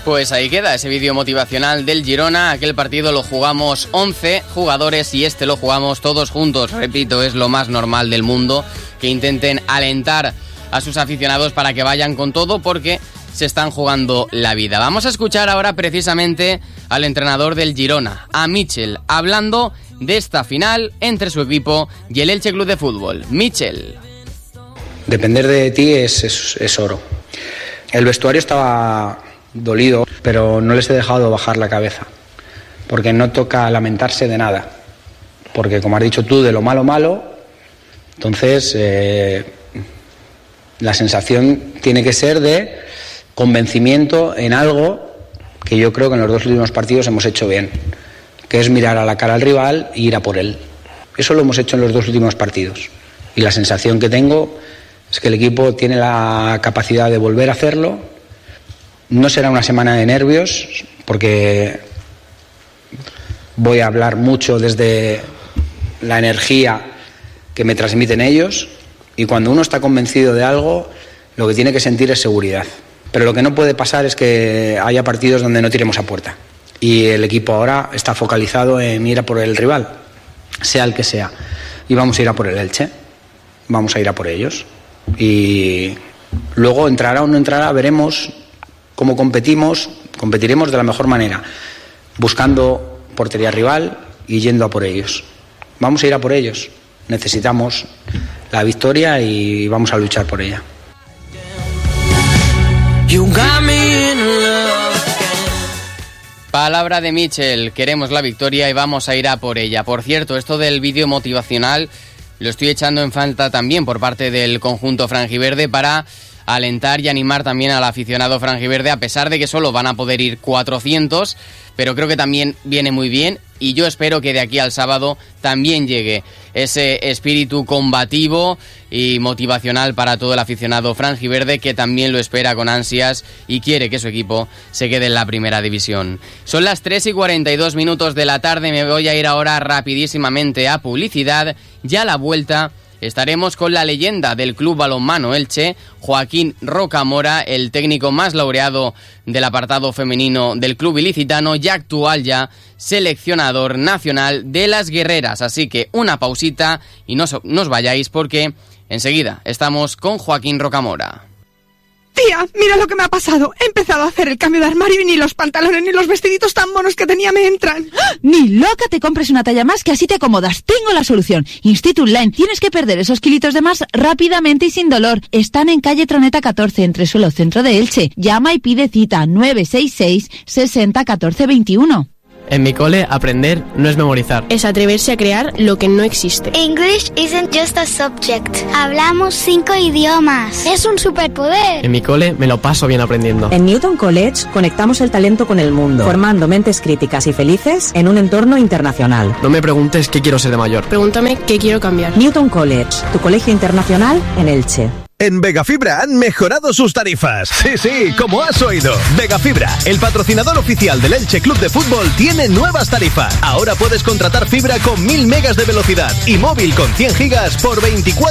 Pues ahí queda ese vídeo motivacional del Girona. Aquel partido lo jugamos 11 jugadores y este lo jugamos todos juntos. Repito, es lo más normal del mundo que intenten alentar a sus aficionados para que vayan con todo, porque se están jugando la vida. Vamos a escuchar ahora precisamente al entrenador del Girona, a Michel, hablando de esta final entre su equipo y el Elche Club de Fútbol. Michel. Depender de ti es oro. El vestuario estaba dolido, pero no les he dejado bajar la cabeza, porque no toca lamentarse de nada, porque como has dicho tú, de lo malo, entonces la sensación tiene que ser de convencimiento en algo que yo creo que en los dos últimos partidos hemos hecho bien, que es mirar a la cara al rival e ir a por él. Eso lo hemos hecho en los dos últimos partidos y la sensación que tengo es que el equipo tiene la capacidad de volver a hacerlo. No será una semana de nervios, porque voy a hablar mucho desde la energía que me transmiten ellos, y cuando uno está convencido de algo, lo que tiene que sentir es seguridad. Pero lo que no puede pasar es que haya partidos donde no tiremos a puerta. Y el equipo ahora está focalizado en ir a por el rival, sea el que sea. Y vamos a ir a por el Elche, vamos a ir a por ellos. Y luego entrará o no entrará, veremos cómo competiremos de la mejor manera, buscando portería rival y yendo a por ellos. Vamos a ir a por ellos, necesitamos la victoria y vamos a luchar por ella. Palabra de Michel, queremos la victoria y vamos a ir a por ella. Por cierto, esto del vídeo motivacional lo estoy echando en falta también por parte del conjunto franjiverde para alentar y animar también al aficionado franjiverde, a pesar de que solo van a poder ir 400, pero creo que también viene muy bien y yo espero que de aquí al sábado también llegue ese espíritu combativo y motivacional para todo el aficionado franjiverde, que también lo espera con ansias y quiere que su equipo se quede en la primera división. Son las 3:42 de la tarde, me voy a ir ahora rapidísimamente a publicidad. Ya a la vuelta estaremos con la leyenda del Club Balonmano Elche, Joaquín Rocamora, el técnico más laureado del apartado femenino del club ilicitano y actual ya seleccionador nacional de las guerreras. Así que una pausita y no os vayáis, porque enseguida estamos con Joaquín Rocamora. Tía, mira lo que me ha pasado. He empezado a hacer el cambio de armario y ni los pantalones ni los vestiditos tan monos que tenía me entran. Ni loca te compres una talla más, que así te acomodas. Tengo la solución. Institute Line. Tienes que perder esos kilitos de más rápidamente y sin dolor. Están en calle Troneta 14, entresuelo centro de Elche. Llama y pide cita 966 60 14 21. En mi cole, aprender no es memorizar. Es atreverse a crear lo que no existe. English isn't just a subject. Hablamos 5 idiomas. Es un superpoder. En mi cole me lo paso bien aprendiendo. En Newton College conectamos el talento con el mundo, formando mentes críticas y felices en un entorno internacional. No me preguntes qué quiero ser de mayor. Pregúntame qué quiero cambiar. Newton College, tu colegio internacional en Elche. En Vegafibra han mejorado sus tarifas. Sí, como has oído. Vegafibra, el patrocinador oficial del Elche Club de Fútbol, tiene nuevas tarifas. Ahora puedes contratar fibra con 1000 megas de velocidad y móvil con 100 gigas por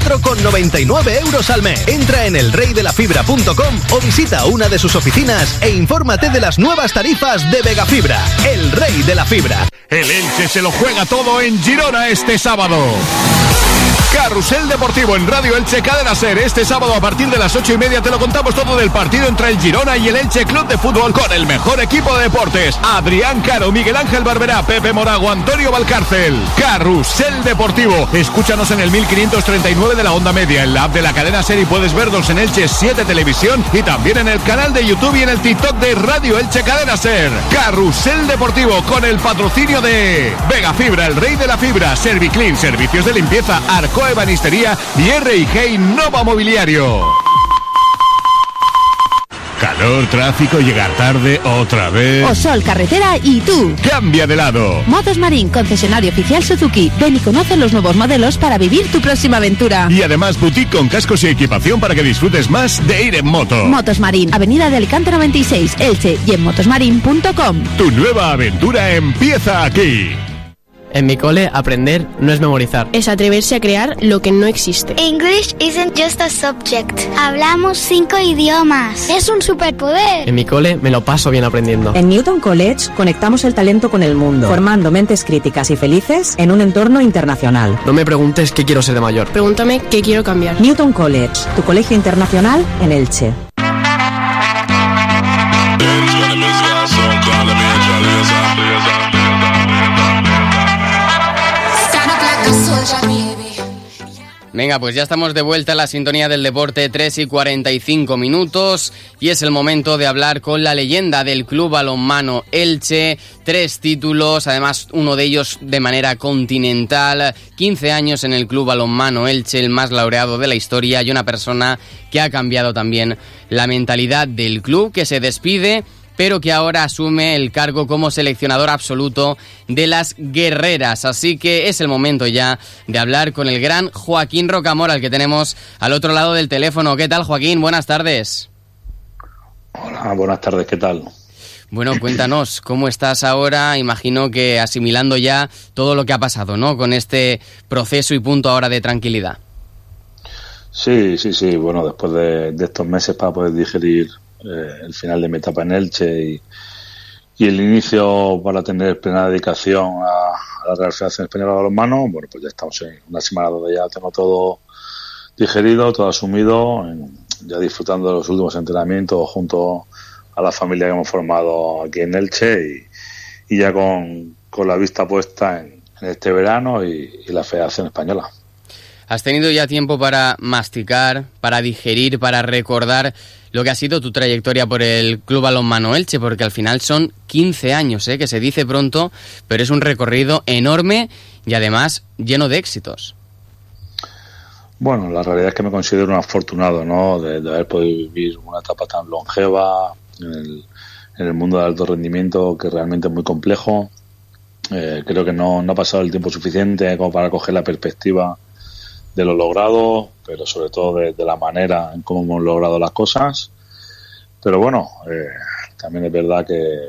24,99 euros al mes. Entra en elreydelafibra.com o visita una de sus oficinas e infórmate de las nuevas tarifas de Vegafibra, el rey de la fibra. El Elche se lo juega todo en Girona este sábado. Carrusel Deportivo en Radio Elche Cadena Ser. Este sábado a partir de las 8:30 te lo contamos todo del partido entre el Girona y el Elche Club de Fútbol, con el mejor equipo de deportes: Adrián Caro, Miguel Ángel Barberá, Pepe Morago, Antonio Valcárcel. Carrusel Deportivo. Escúchanos en el 1539 de la onda media, en la app de la Cadena Ser, y puedes vernos en Elche 7 Televisión y también en el canal de YouTube y en el TikTok de Radio Elche Cadena Ser. Carrusel Deportivo con el patrocinio de Vegafibra, el rey de la fibra, Serviclean, servicios de limpieza, Arcoa Ebanistería y R&G Innova Mobiliario. Calor, tráfico, llegar tarde, otra vez. Osol Carretera y tú. Cambia de lado. Motos Marín, concesionario oficial Suzuki. Ven y conoce los nuevos modelos para vivir tu próxima aventura. Y además boutique con cascos y equipación para que disfrutes más de ir en moto. Motos Marín, Avenida de Alicante 96, Elche, y en motosmarin.com. Tu nueva aventura empieza aquí. En mi cole, aprender no es memorizar. Es atreverse a crear lo que no existe. English isn't just a subject. Hablamos 5 idiomas. Es un superpoder. En mi cole me lo paso bien aprendiendo. En Newton College conectamos el talento con el mundo, formando mentes críticas y felices en un entorno internacional. No me preguntes qué quiero ser de mayor. Pregúntame qué quiero cambiar. Newton College, tu colegio internacional en Elche. Venga, pues ya estamos de vuelta a la sintonía del deporte, 3:45 y es el momento de hablar con la leyenda del Club Balonmano Elche. 3 títulos, además uno de ellos de manera continental, 15 años en el Club Balonmano Elche, el más laureado de la historia, y una persona que ha cambiado también la mentalidad del club, que se despide, pero que ahora asume el cargo como seleccionador absoluto de las guerreras. Así que es el momento ya de hablar con el gran Joaquín Rocamora, al que tenemos al otro lado del teléfono. ¿Qué tal, Joaquín? Buenas tardes. Hola, buenas tardes, ¿qué tal? Bueno, cuéntanos, ¿cómo estás ahora? Imagino que asimilando ya todo lo que ha pasado, ¿no? Con este proceso y punto ahora de tranquilidad. Sí. Bueno, después de estos meses para poder digerir el final de mi etapa en Elche y el inicio para tener plena dedicación a la Real Federación Española de Balonmano, bueno, pues ya estamos en una semana donde ya tengo todo digerido, todo asumido, ya disfrutando de los últimos entrenamientos junto a la familia que hemos formado aquí en Elche y ya con la vista puesta en este verano y la Federación Española. ¿Has tenido ya tiempo para masticar, para digerir, para recordar lo que ha sido tu trayectoria por el Club Balonmano Elche? Porque al final son 15 años, que se dice pronto, pero es un recorrido enorme y además lleno de éxitos. Bueno, la realidad es que me considero un afortunado, ¿no?, de haber podido vivir una etapa tan longeva en el mundo del alto rendimiento, que realmente es muy complejo. Creo que no ha pasado el tiempo suficiente como para coger la perspectiva de lo logrado, pero sobre todo de la manera en cómo hemos logrado las cosas. Pero bueno, también es verdad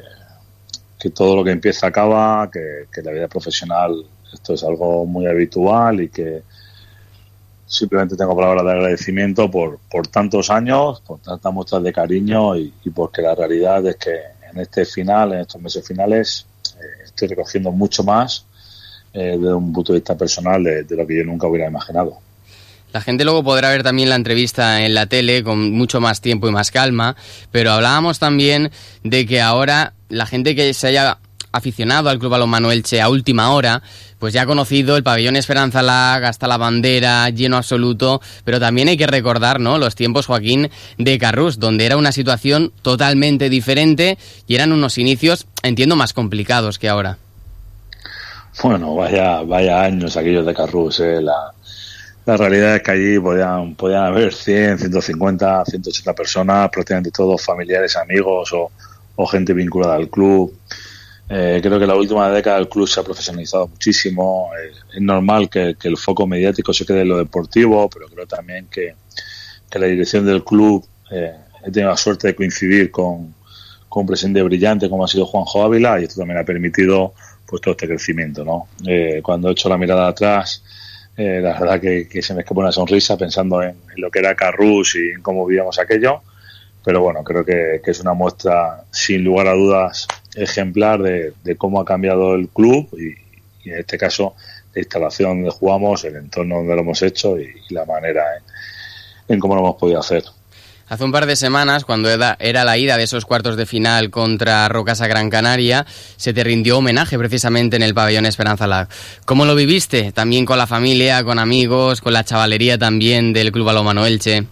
que todo lo que empieza acaba, que la vida profesional esto es algo muy habitual y que simplemente tengo palabras de agradecimiento por tantos años, por tantas muestras de cariño y porque la realidad es que en estos meses finales, estoy recogiendo mucho más desde un punto de vista personal de lo que yo nunca hubiera imaginado. La gente luego podrá ver también la entrevista en la tele con mucho más tiempo y más calma, pero hablábamos también de que ahora la gente que se haya aficionado al Club Balonmano Elche a última hora, pues ya ha conocido el pabellón Esperanza Lag, hasta la bandera, lleno absoluto, pero también hay que recordar, ¿no?, los tiempos, Joaquín, de Carrús, donde era una situación totalmente diferente y eran unos inicios, entiendo, más complicados que ahora. Bueno, vaya años aquellos de Carrús, La realidad es que allí podían haber 100, 150, 180 personas, prácticamente todos familiares, amigos o gente vinculada al club. Creo que la última década el club se ha profesionalizado muchísimo. Es normal que el foco mediático se quede en lo deportivo, pero creo también que la dirección del club, he tenido la suerte de coincidir con un presidente brillante como ha sido Juanjo Ávila, y esto también ha permitido pues todo este crecimiento, ¿no? Cuando he hecho la mirada atrás, la verdad que se me escapó una sonrisa pensando en lo que era Carrús y en cómo vivíamos aquello, pero bueno, creo que es una muestra sin lugar a dudas ejemplar de cómo ha cambiado el club y en este caso la instalación donde jugamos, el entorno donde lo hemos hecho y la manera en cómo lo hemos podido hacer. Hace un par de semanas, cuando era la ida de esos cuartos de final contra Rocasa Gran Canaria, se te rindió homenaje precisamente en el pabellón Esperanza Lag. ¿Cómo lo viviste? También con la familia, con amigos, con la chavalería también del Club Balonmano Elche.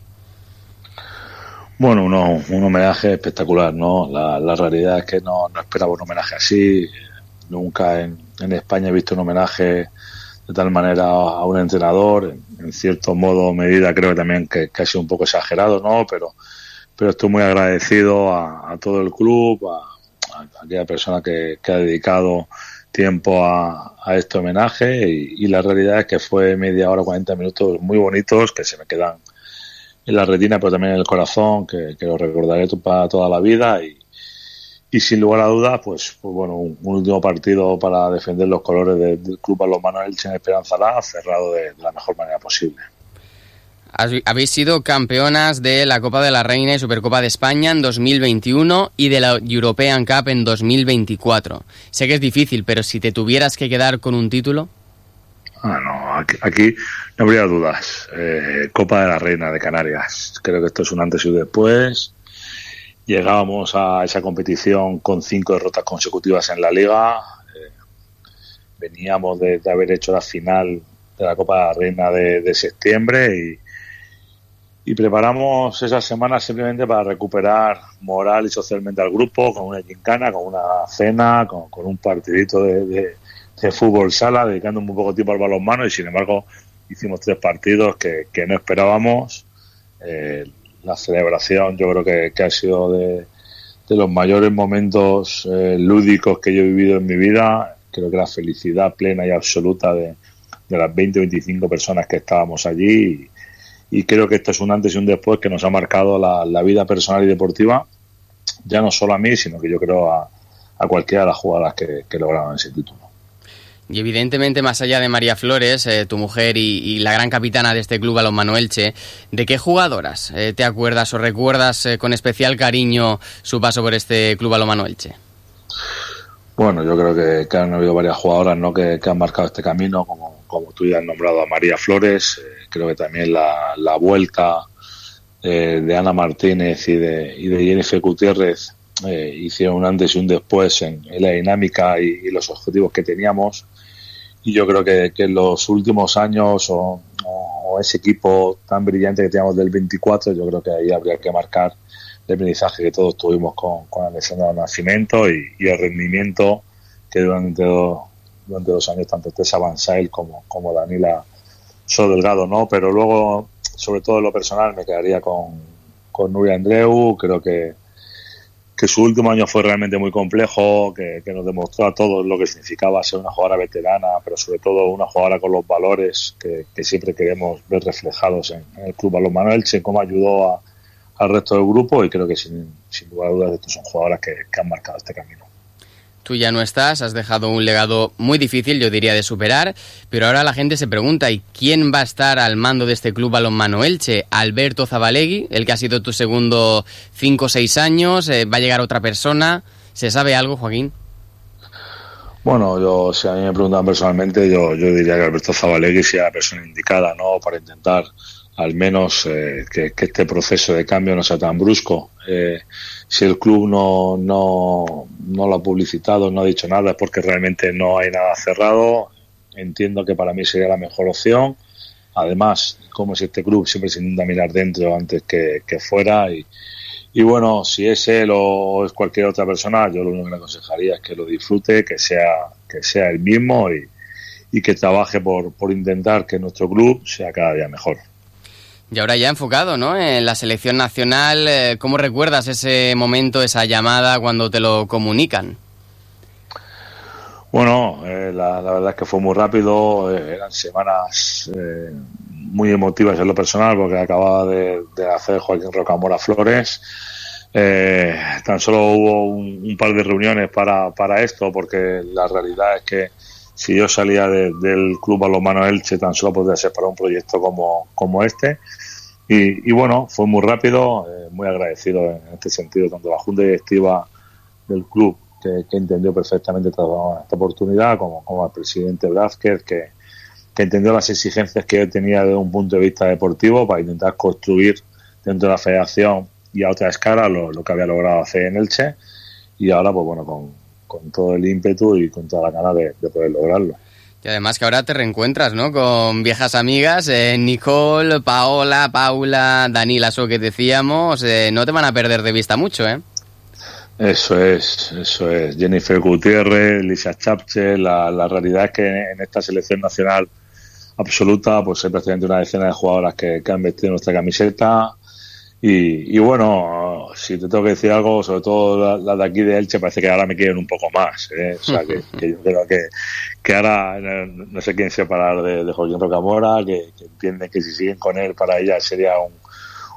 Bueno, un homenaje espectacular, ¿no? La realidad es que no esperaba un homenaje así. Nunca en España he visto un homenaje de tal manera a un entrenador. En cierto modo, medida, creo que también que ha sido un poco exagerado, ¿no? Pero estoy muy agradecido a todo el club, a aquella persona que ha dedicado tiempo a este homenaje y la realidad es que fue media hora, 40 minutos muy bonitos que se me quedan en la retina, pero también en el corazón, que lo recordaré para toda la vida y sin lugar a dudas, pues bueno, un último partido para defender los colores del Club Balonmano Elche en Esperanza La, cerrado de la mejor manera posible. Habéis sido campeonas de la Copa de la Reina y Supercopa de España en 2021 y de la European Cup en 2024. Sé que es difícil, pero si te tuvieras que quedar con un título... No, aquí no habría dudas. Copa de la Reina de Canarias. Creo que esto es un antes y un después. Llegábamos a esa competición con 5 derrotas consecutivas en la Liga. Veníamos de haber hecho la final de la Copa de la Reina de septiembre y preparamos esas semanas simplemente para recuperar moral y socialmente al grupo, con una gincana, con una cena, con un partidito de fútbol sala, dedicando muy poco tiempo al balonmano, y sin embargo hicimos 3 partidos que no esperábamos. La celebración yo creo que ha sido de los mayores momentos lúdicos que yo he vivido en mi vida. Creo que la felicidad plena y absoluta de las 20-25 personas que estábamos allí, y creo que esto es un antes y un después que nos ha marcado la vida personal y deportiva, ya no solo a mí, sino que yo creo a cualquiera de las jugadoras que lograron ese título. Y evidentemente, más allá de María Flores, tu mujer y la gran capitana de este Club Balonmano Elche, ¿de qué jugadoras te acuerdas o recuerdas con especial cariño su paso por este Club Balonmano Elche? Bueno, yo creo que han habido varias jugadoras, ¿no?, que han marcado este camino, como tú ya has nombrado a María Flores. Creo que también la vuelta de Ana Martínez y de Jennifer Gutiérrez hicieron un antes y un después en la dinámica y los objetivos que teníamos. Y yo creo que en los últimos años o ese equipo tan brillante que teníamos del 24, yo creo que ahí habría que marcar el aprendizaje que todos tuvimos con Alessandra Nascimento y el rendimiento que durante 2 años tanto Tessa Van Zyl como Danila So Delgado, ¿no? Pero luego, sobre todo en lo personal, me quedaría con Nuria Andreu. Creo que su último año fue realmente muy complejo, que nos demostró a todos lo que significaba ser una jugadora veterana, pero sobre todo una jugadora con los valores que siempre queremos ver reflejados en el Club Balonmano Elche, cómo ayudó al resto del grupo, y creo que sin lugar a dudas estos son jugadoras que han marcado este camino. Tú ya no estás, has dejado un legado muy difícil, yo diría, de superar, pero ahora la gente se pregunta, ¿y quién va a estar al mando de este Club Balonmano Elche? ¿Alberto Zabalegui, el que ha sido tu segundo 5 o 6 años? ¿Va a llegar otra persona? ¿Se sabe algo, Joaquín? Bueno, si a mí me preguntan personalmente, yo diría que Alberto Zabalegui sea la persona indicada, ¿no?, para intentar al menos que este proceso de cambio no sea tan brusco. Si el club no lo ha publicitado, no ha dicho nada, es porque realmente no hay nada cerrado. Entiendo que para mí sería la mejor opción. Además, como es este club, siempre se intenta mirar dentro antes que fuera. Y bueno, si es él o es cualquier otra persona, yo lo único que le aconsejaría es que lo disfrute, que sea el mismo y que trabaje por intentar que nuestro club sea cada día mejor. Y ahora ya enfocado, ¿no?, en la selección nacional, ¿cómo recuerdas ese momento, esa llamada cuando te lo comunican? Bueno, la verdad es que fue muy rápido, eran semanas muy emotivas en lo personal, porque acababa de hacer Joaquín Rocamora Flores. Tan solo hubo un par de reuniones para esto, porque la realidad es que si yo salía del Club Balonmano Elche, tan solo podría ser para un proyecto como este. Y bueno, fue muy rápido, muy agradecido en este sentido, tanto la Junta Directiva del club, que entendió perfectamente esta oportunidad, como al presidente Blázquez, que entendió las exigencias que yo tenía desde un punto de vista deportivo para intentar construir dentro de la federación y a otra escala lo que había logrado hacer en Elche, y ahora pues bueno, con todo el ímpetu y con toda la gana de poder lograrlo. Y además que ahora te reencuentras, ¿no?, con viejas amigas, Nicole, Paola, Paula, Danila So, que decíamos, no te van a perder de vista mucho, ¿eh? Eso es. Jennifer Gutiérrez, Lisa Chapche, la realidad es que en esta selección nacional absoluta, pues hay prácticamente una decena de jugadoras que han vestido nuestra camiseta. Y bueno, si te tengo que decir algo, sobre todo las de aquí de Elche, parece que ahora me quieren un poco más, ¿eh? O sea, que yo creo que ahora no sé quién separar de Joaquín Rocamora, que entienden que si siguen con él para ella sería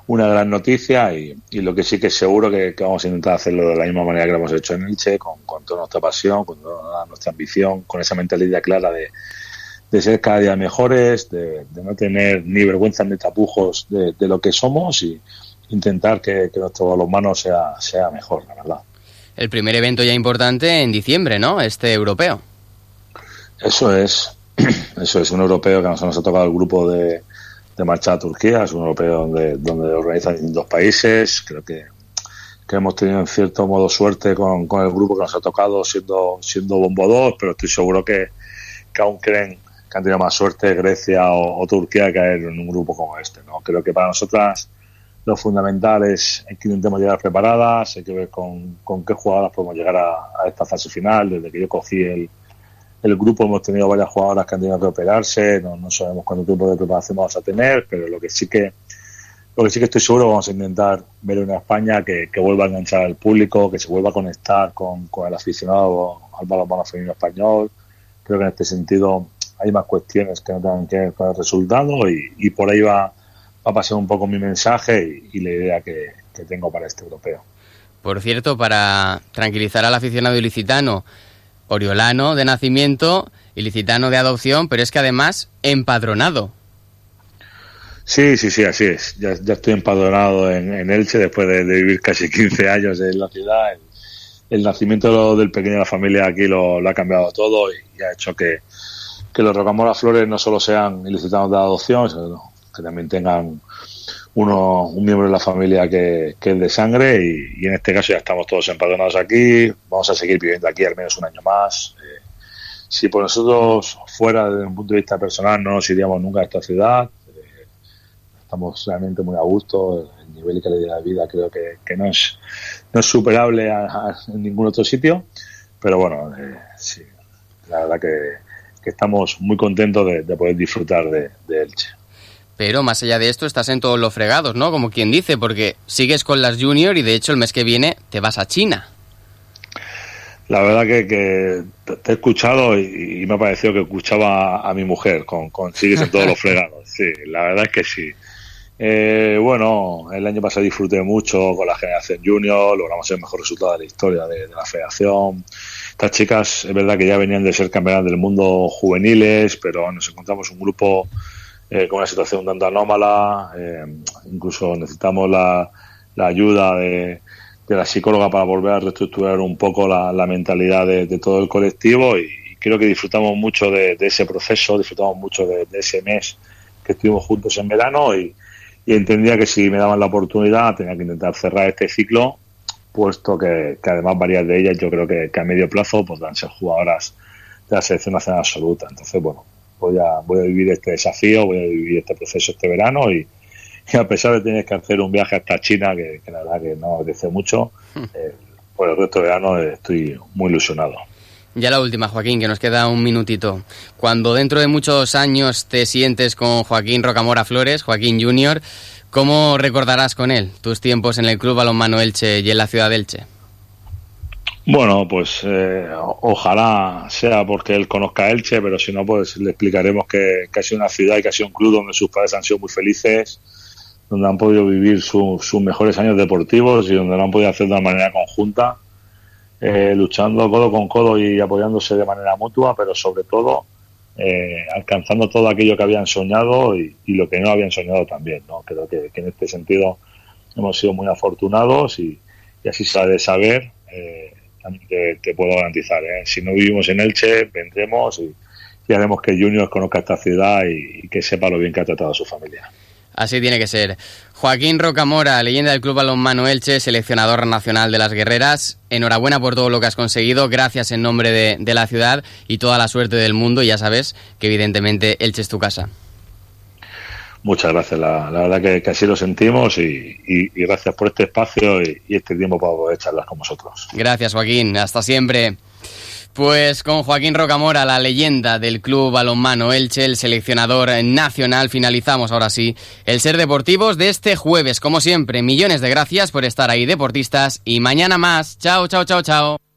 una gran noticia y lo que sí que es seguro que vamos a intentar hacerlo de la misma manera que lo hemos hecho en Elche, con toda nuestra pasión, con toda nuestra ambición, con esa mentalidad clara de ser cada día mejores, de no tener ni vergüenza ni tapujos de lo que somos y intentar que nuestro balonmano sea mejor, la verdad. El primer evento ya importante en diciembre, ¿no? Este europeo. Eso es un europeo que nos ha tocado el grupo de marcha a Turquía, es un europeo donde organizan 2 países. Creo que hemos tenido en cierto modo suerte con el grupo que nos ha tocado siendo bombo 2, pero estoy seguro que aún creen que han tenido más suerte Grecia o Turquía de caer en un grupo como este, ¿no? Creo que para nosotras lo fundamental es que intentemos llegar preparadas, hay que ver con qué jugadoras podemos llegar a esta fase final. Desde que yo cogí el grupo hemos tenido varias jugadoras que han tenido que operarse, no sabemos cuánto tiempo de preparación vamos a tener, pero lo que sí que estoy seguro, vamos a intentar ver una España que vuelva a enganchar al público, que se vuelva a conectar con el aficionado al balonmano femenino español. Creo que en este sentido hay más cuestiones que no tengan que ver con el resultado y por ahí va a pasar un poco mi mensaje y la idea que tengo para este europeo. Por cierto, para tranquilizar al aficionado ilicitano, oriolano de nacimiento, ilicitano de adopción, pero es que además empadronado. Sí, así es. Ya estoy empadronado en Elche después de vivir casi 15 años en la ciudad. El nacimiento del pequeño de la familia aquí lo ha cambiado todo y ha hecho que los Rocamora Flores no solo sean ilicitanos de adopción, sino que también tengan un miembro de la familia que es de sangre y en este caso ya estamos todos empadronados aquí. Vamos a seguir viviendo aquí al menos un año más. Si por nosotros fuera, desde un punto de vista personal, no nos iríamos nunca a esta ciudad. Estamos realmente muy a gusto. El nivel y calidad de vida creo que no es superable en ningún otro sitio, pero bueno, sí, la verdad que estamos muy contentos de poder disfrutar de Elche. Pero más allá de esto estás en todos los fregados, ¿no? Como quien dice, porque sigues con las Junior y de hecho el mes que viene te vas a China. La verdad que te he escuchado y me ha parecido que escuchaba a mi mujer con sigues en todos los fregados. Sí, la verdad es que sí. Bueno, el año pasado disfruté mucho con la generación Junior, logramos el mejor resultado de la historia de la federación. Estas chicas, es verdad que ya venían de ser campeonas del mundo juveniles, pero nos encontramos un grupo con una situación un tanto anómala. Incluso necesitamos la ayuda de la psicóloga para volver a reestructurar un poco la mentalidad de todo el colectivo y creo que disfrutamos mucho de ese proceso, disfrutamos mucho de ese mes que estuvimos juntos en verano y entendía que si me daban la oportunidad tenía que intentar cerrar este ciclo, puesto que además varias de ellas yo creo que a medio plazo podrán ser jugadoras de la selección nacional absoluta. Entonces, bueno, voy a vivir este desafío, voy a vivir este proceso este verano y a pesar de tener que hacer un viaje hasta China, que la verdad que no apetece mucho, por el resto de verano estoy muy ilusionado. Ya la última, Joaquín, que nos queda un minutito. Cuando dentro de muchos años te sientes con Joaquín Rocamora Flores, Joaquín Junior, ¿cómo recordarás con él tus tiempos en el Club Balonmano Elche y en la ciudad de Elche? Bueno, pues ojalá sea porque él conozca Elche, pero si no, pues le explicaremos que ha sido una ciudad y que ha sido un club donde sus padres han sido muy felices, donde han podido vivir sus mejores años deportivos y donde lo han podido hacer de una manera conjunta, luchando codo con codo y apoyándose de manera mutua, pero sobre todo alcanzando todo aquello que habían soñado y lo que no habían soñado también, ¿no? Creo que en este sentido hemos sido muy afortunados y así se ha de saber. También te puedo garantizar, si no vivimos en Elche, vendremos y haremos que Junior conozca esta ciudad y que sepa lo bien que ha tratado a su familia. Así tiene que ser. Joaquín Rocamora, leyenda del Club Balonmano Elche, seleccionador nacional de las guerreras. Enhorabuena por todo lo que has conseguido. Gracias en nombre de la ciudad y toda la suerte del mundo. Y ya sabes que evidentemente Elche es tu casa. Muchas gracias. La verdad que así lo sentimos y gracias por este espacio y este tiempo para poder charlar con vosotros. Gracias, Joaquín. Hasta siempre. Pues con Joaquín Rocamora, la leyenda del Club Balonmano Elche, el seleccionador nacional, finalizamos ahora sí el Ser Deportivos de este jueves. Como siempre, millones de gracias por estar ahí, deportistas, y mañana más. Chao, chao, chao, chao.